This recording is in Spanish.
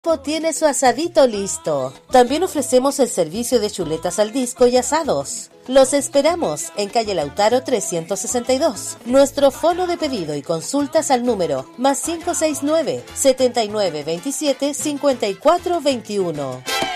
Tiene su asadito listo. También ofrecemos el servicio de chuletas al disco y asados. Los esperamos en calle Lautaro 362. Nuestro fono de pedido y consultas al número +569 7927 5421.